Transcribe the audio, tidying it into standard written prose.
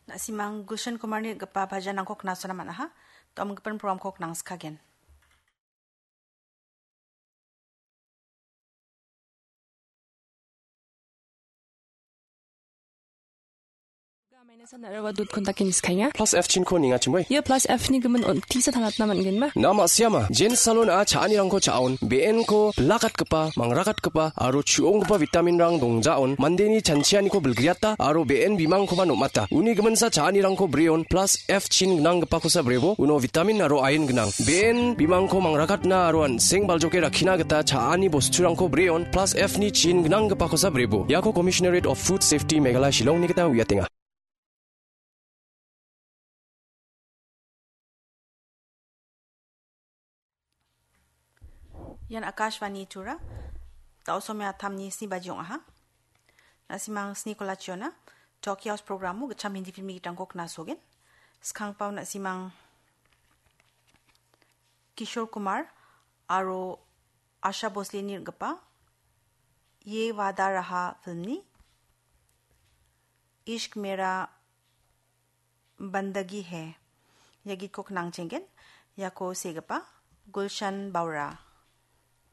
Nasimang Gulshan Kumar ni gapa bhajan nangkok nasona manaha. To ang gapan program kok nang skagen. Plus F chin ko ninga chungway. Ya plus F ni gemen on tisa tanat naman gen ma. Nama siama jen salon a chaani rangko chaon BN ko lakat kepa mangrakat kepa aro chuong kepa vitamin rang dongjaon mandeni chanchiani ko belgriata aro BN bimang ko mata uni gemensa chaani rangko breon plus F chin gnang kepa ko sa brebo uno vitamin aro iron gnang BN bimang ko mangrakat na aro an seng baljoke rakhina geta chaani bostu rangko breon plus F ni chin gnang kepa ko sa brebo yako Commissionerate of Food Safety Meghalaya Shillong ni geta wiatenga. Yan Akashvani Chura. Tao somya thamni sni bajong aha. Nasimang sni kolachona. Talkie House programu gacham hindi filmi kitang kok nasogen. Skang pau nasimang Kishore Kumar aro Asha Bhosle ni gapa. Ye Wada Raha filmni. Ishq Mera Bandagi Hai. Ya git kok nang chengen. Ya ko segapa Gulshan Baura.